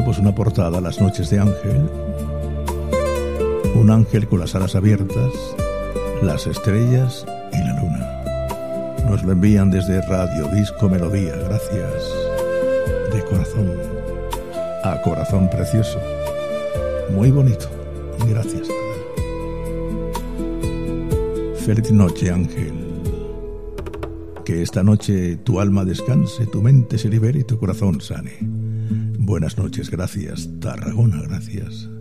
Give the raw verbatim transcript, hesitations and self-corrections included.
Bueno, pues una portada, Las noches de Ángel. Un ángel con las alas abiertas, las estrellas y la luna. Nos lo envían desde Radio Disco Melodía. Gracias. De corazón a corazón precioso. Muy bonito. Gracias. Feliz noche, Ángel. Que esta noche tu alma descanse, tu mente se libere y tu corazón sane. Buenas noches, gracias. Tarragona, gracias.